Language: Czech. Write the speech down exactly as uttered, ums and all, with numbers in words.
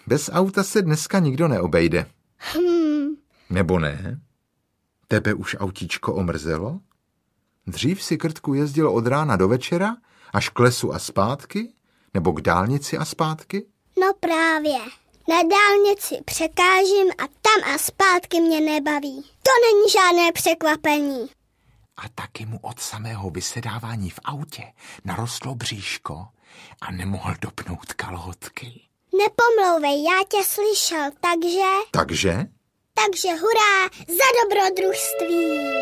Bez auta se dneska nikdo neobejde. Hmm. Nebo ne? Tebe už autíčko omrzelo? Dřív si, Krtku, jezdil od rána do večera, až k lesu a zpátky? Nebo k dálnici a zpátky? No právě. Na dálnici překážím a tam a zpátky mě nebaví. To není žádné překvapení. A taky mu od samého vysedávání v autě narostlo bříško a nemohl dopnout kalhotky. Nepomlouvej, já tě slyšel, takže... Takže? Takže hurá za dobrodružství.